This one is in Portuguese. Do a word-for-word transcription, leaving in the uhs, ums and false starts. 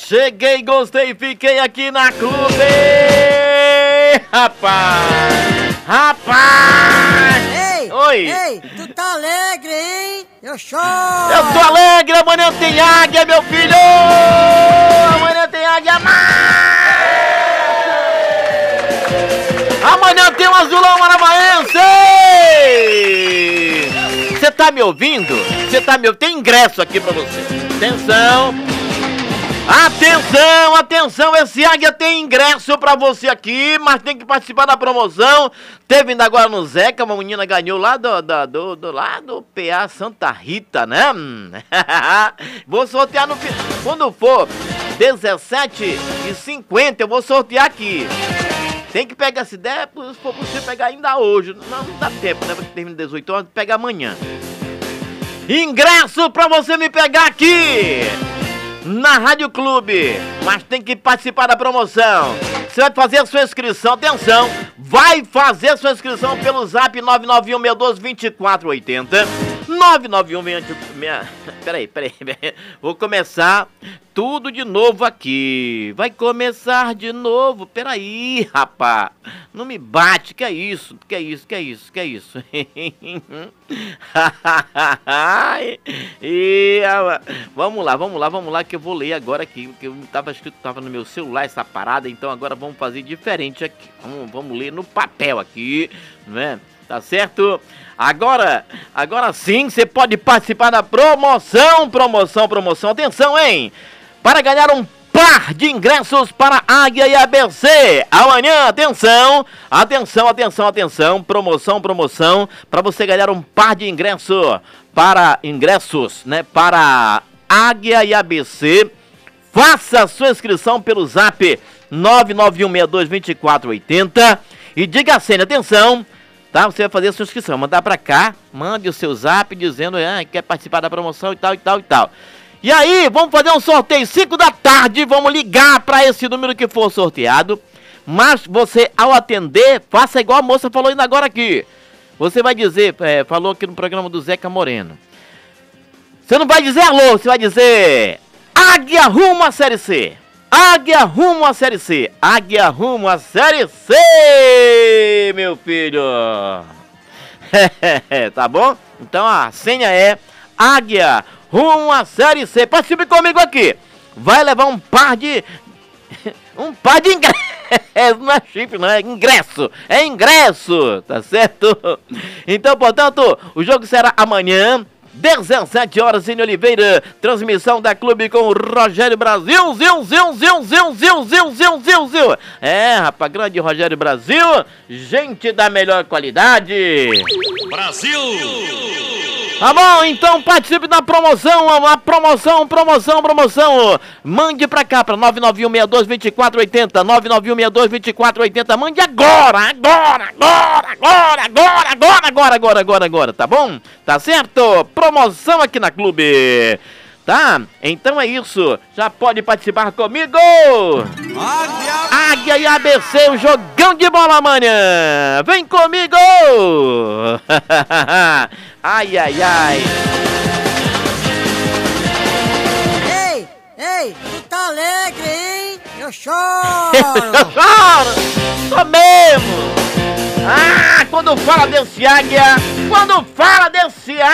Cheguei, gostei, fiquei aqui na clube. Rapaz! Rapaz! Ei! Oi! Ei, tu tá alegre, hein? Eu choro! Eu tô alegre, amanhã tem águia, meu filho! Amanhã tem águia mais! Amanhã tem um azulão maravaense! Você tá me ouvindo? Você tá me ouvindo? Tem ingresso aqui pra você. Atenção! Atenção, atenção, esse águia tem ingresso pra você aqui, mas tem que participar da promoção. Teve ainda agora no Zeca, uma menina ganhou lá do, do, do, do, lá do P A Santa Rita, né? Vou sortear no... Quando for dezessete e cinquenta, eu vou sortear aqui. Tem que pegar essa ideia, se for você pegar ainda hoje. Não, não dá tempo, né? Porque termina dezoito horas, pega amanhã. Ingresso pra você me pegar aqui na Rádio Clube, mas tem que participar da promoção. Você vai fazer a sua inscrição, atenção, vai fazer a sua inscrição pelo zap nove nove um seis dois, dois quatro oito zero. nove nove um seis... Peraí, peraí, peraí, vou começar tudo de novo aqui. Vai começar de novo, peraí, rapaz. Não me bate, que é isso, que é isso, que é isso, que é isso. E, vamos lá, vamos lá, vamos lá, que eu vou ler agora aqui, porque eu tava escrito, tava no meu celular essa parada, então agora vamos fazer diferente aqui. Vamos, vamos ler no papel aqui, né? Tá certo? Agora, agora sim, você pode participar da promoção, promoção, promoção. Atenção, hein? Para ganhar um par de ingressos para Águia e A B C. Amanhã, atenção, atenção, atenção, atenção. Promoção, promoção, para você ganhar um par de ingressos para ingressos, né? Para Águia e A B C. Faça a sua inscrição pelo zap nove nove um seis dois, dois quatro oito zero e diga a senha, atenção. Tá? Você vai fazer a sua inscrição, mandar pra cá, mande o seu zap dizendo ah, que quer participar da promoção e tal, e tal, e tal. E aí, vamos fazer um sorteio cinco da tarde, vamos ligar pra esse número que for sorteado. Mas você, ao atender, faça igual a moça falou ainda agora aqui. Você vai dizer, é, falou aqui no programa do Zeca Moreno. Você não vai dizer alô, você vai dizer Águia rumo à Série C. Águia rumo à Série C. Águia rumo à Série C, meu filho. Tá bom? Então a senha é Águia rumo à Série C. Participe comigo aqui. Vai levar um par de... Um par de ingressos. Não é chifre, não. É ingresso. É ingresso. Tá certo? Então, portanto, o jogo será amanhã, dezessete horas em Oliveira, transmissão da Clube com o Rogério Brasil, ziu, ziu, ziu, ziu, ziu, ziu, ziu, ziu, ziu. É, rapaz, grande Rogério Brasil, gente da melhor qualidade. Brasil! Tá bom, então participe da promoção, a promoção, promoção, promoção. Mande pra cá, pra nove nove um seis dois, dois quatro oito zero, nove nove um seis dois, dois quatro oito zero. Mande agora, agora, agora, agora, agora, agora, agora, agora, agora, agora, tá bom? Tá certo? Promoção aqui na Clube. Tá? Então é isso. Já pode participar comigo. Águia, Águia e A B C, o jogão de bola amanhã. Vem comigo. Ai, ai, ai. Ei, ei, tu tá alegre, hein? Eu choro! Eu choro! Tô mesmo! Ah, quando fala desse águia, quando fala desse águia,